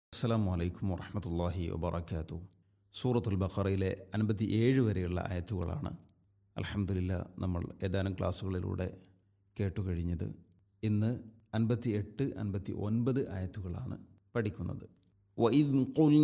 അസ്സലാമു അലൈക്കും വറഹ്മത്തുള്ളാഹി വബറകാതുഹു. സൂറത്തുൽ ബഖറയിലെ 57 വരെയുള്ള ആയത്തുകളാണ് അൽഹംദുലില്ലാ നമ്മൾ ഏതാനും ക്ലാസ്സുകളിലൂടെ കേട്ടുകഴിഞ്ഞത്. ഇന്ന് 58, 59 ആയത്തുകളാണ് പഠിക്കുന്നത്. വഇദ് ഖുൽ